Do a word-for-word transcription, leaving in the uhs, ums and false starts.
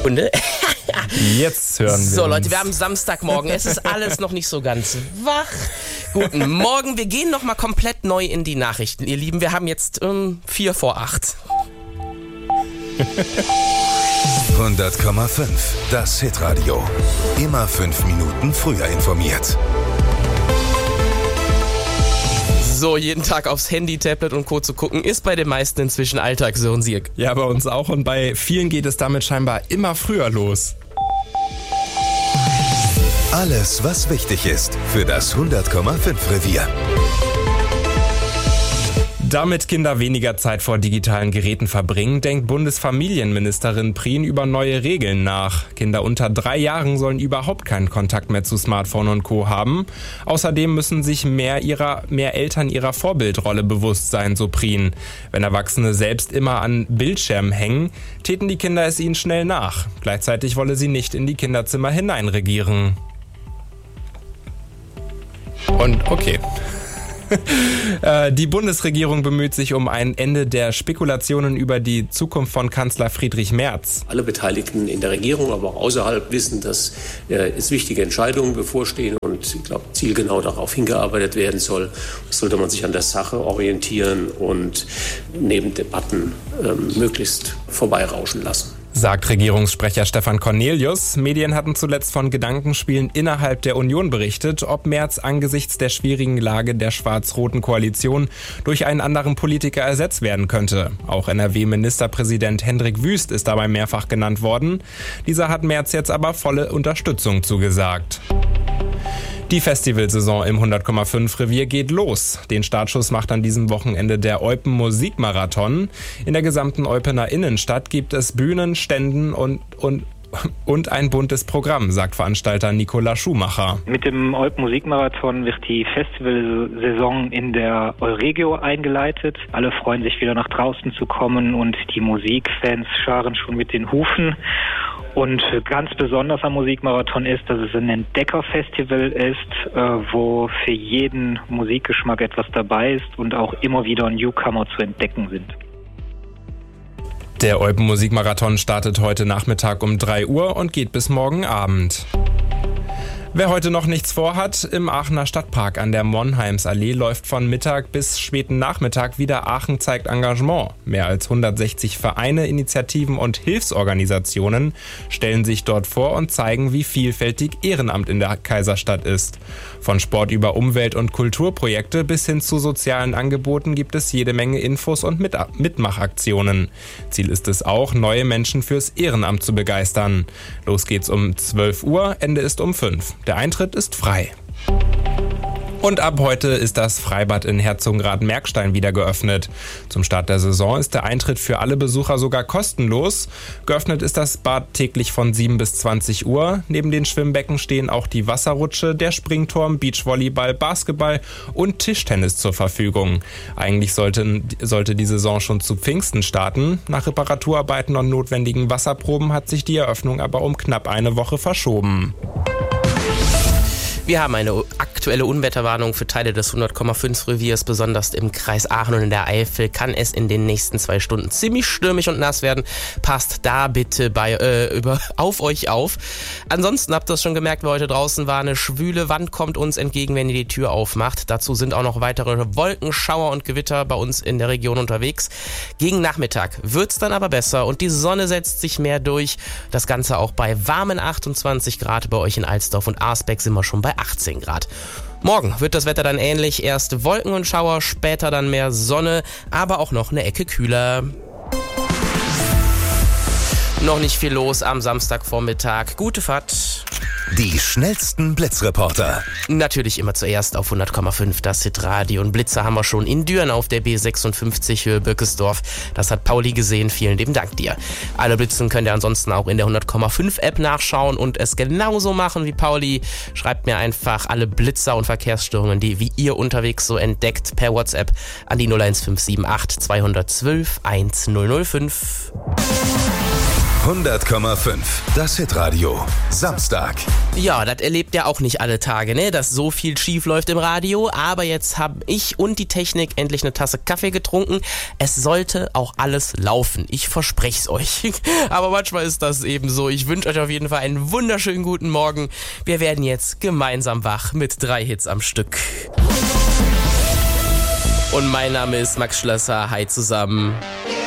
Sekunde. Jetzt hören wir So, Leute, uns. wir haben Samstagmorgen. Es ist alles noch nicht so ganz wach. Guten Morgen. Wir gehen nochmal komplett neu in die Nachrichten, ihr Lieben. Wir haben jetzt um, vier vor acht. hundert Komma fünf, das Hitradio. Immer fünf Minuten früher informiert. So, jeden Tag aufs Handy, Tablet und Co. zu gucken, ist bei den meisten inzwischen Alltag, so ein Sirk. Ja, bei uns auch und bei vielen geht es damit scheinbar immer früher los. Alles, was wichtig ist für das hundert Komma fünf Revier. Damit Kinder weniger Zeit vor digitalen Geräten verbringen, denkt Bundesfamilienministerin Prien über neue Regeln nach. Kinder unter drei Jahren sollen überhaupt keinen Kontakt mehr zu Smartphone und Co. haben. Außerdem müssen sich mehr, ihrer, mehr Eltern ihrer Vorbildrolle bewusst sein, so Prien. Wenn Erwachsene selbst immer an Bildschirmen hängen, täten die Kinder es ihnen schnell nach. Gleichzeitig wolle sie nicht in die Kinderzimmer hineinregieren. Und okay. Die Bundesregierung bemüht sich um ein Ende der Spekulationen über die Zukunft von Kanzler Friedrich Merz. Alle Beteiligten in der Regierung, aber auch außerhalb wissen, dass äh, es wichtige Entscheidungen bevorstehen und ich glaube, zielgenau darauf hingearbeitet werden soll. Sollte man sich an der Sache orientieren und neben Debatten äh, möglichst vorbeirauschen lassen. Sagt Regierungssprecher Stefan Cornelius. Medien hatten zuletzt von Gedankenspielen innerhalb der Union berichtet, ob Merz angesichts der schwierigen Lage der schwarz-roten Koalition durch einen anderen Politiker ersetzt werden könnte. Auch N R W-Ministerpräsident Hendrik Wüst ist dabei mehrfach genannt worden. Dieser hat Merz jetzt aber volle Unterstützung zugesagt. Die Festivalsaison im hundert Komma fünf Revier geht los. Den Startschuss macht an diesem Wochenende der Eupen Musikmarathon. In der gesamten Eupener Innenstadt gibt es Bühnen, Ständen und, und, und ein buntes Programm, sagt Veranstalter Nicola Schumacher. Mit dem Eupen Musikmarathon wird die Festivalsaison in der Euregio eingeleitet. Alle freuen sich wieder nach draußen zu kommen und die Musikfans scharen schon mit den Hufen. Und ganz besonders am Musikmarathon ist, dass es ein Entdeckerfestival ist, wo für jeden Musikgeschmack etwas dabei ist und auch immer wieder Newcomer zu entdecken sind. Der Eupen Musikmarathon startet heute Nachmittag um drei Uhr und geht bis morgen Abend. Wer heute noch nichts vorhat, im Aachener Stadtpark an der Monheimsallee läuft von Mittag bis späten Nachmittag wieder Aachen zeigt Engagement. Mehr als hundertsechzig Vereine, Initiativen und Hilfsorganisationen stellen sich dort vor und zeigen, wie vielfältig Ehrenamt in der Kaiserstadt ist. Von Sport über Umwelt- und Kulturprojekte bis hin zu sozialen Angeboten gibt es jede Menge Infos und Mit- Mitmachaktionen. Ziel ist es auch, neue Menschen fürs Ehrenamt zu begeistern. Los geht's um zwölf Uhr, Ende ist um fünf. Der Eintritt ist frei. Und ab heute ist das Freibad in Herzogenrath-Merkstein wieder geöffnet. Zum Start der Saison ist der Eintritt für alle Besucher sogar kostenlos. Geöffnet ist das Bad täglich von sieben bis zwanzig Uhr. Neben den Schwimmbecken stehen auch die Wasserrutsche, der Springturm, Beachvolleyball, Basketball und Tischtennis zur Verfügung. Eigentlich sollte, sollte die Saison schon zu Pfingsten starten. Nach Reparaturarbeiten und notwendigen Wasserproben hat sich die Eröffnung aber um knapp eine Woche verschoben. Wir haben eine aktuelle Unwetterwarnung für Teile des hundert Komma fünf Reviers, besonders im Kreis Aachen und in der Eifel kann es in den nächsten zwei Stunden ziemlich stürmisch und nass werden. Passt da bitte bei äh, über, auf euch auf. Ansonsten habt ihr es schon gemerkt, wer heute draußen war, eine schwüle Wand kommt uns entgegen, wenn ihr die Tür aufmacht. Dazu sind auch noch weitere Wolkenschauer und Gewitter bei uns in der Region unterwegs. Gegen Nachmittag wird's dann aber besser und die Sonne setzt sich mehr durch. Das Ganze auch bei warmen achtundzwanzig Grad. Bei euch in Alsdorf und Arsbeck sind wir schon bei achtzehn Grad. Morgen wird das Wetter dann ähnlich. Erst Wolken und Schauer, später dann mehr Sonne, aber auch noch eine Ecke kühler. Noch nicht viel los am Samstagvormittag. Gute Fahrt. Die schnellsten Blitzreporter. Natürlich immer zuerst auf hundert Komma fünf das Hitradio. Und Blitzer haben wir schon in Düren auf der B sechsundfünfzig Höhe Birkesdorf. Das hat Pauli gesehen. Vielen lieben Dank dir. Alle Blitzen könnt ihr ansonsten auch in der hundert Komma fünf App nachschauen und es genauso machen wie Pauli. Schreibt mir einfach alle Blitzer und Verkehrsstörungen, die wie ihr unterwegs so entdeckt, per WhatsApp an die null eins fünf sieben acht zwei eins zwei eins null null fünf. hundert Komma fünf, das Hitradio. Samstag. Ja, das erlebt ja auch nicht alle Tage, ne, dass so viel schief läuft im Radio. Aber jetzt haben ich und die Technik endlich eine Tasse Kaffee getrunken. Es sollte auch alles laufen. Ich verspreche es euch. Aber manchmal ist das eben so. Ich wünsche euch auf jeden Fall einen wunderschönen guten Morgen. Wir werden jetzt gemeinsam wach mit drei Hits am Stück. Und mein Name ist Max Schlösser. Hi zusammen.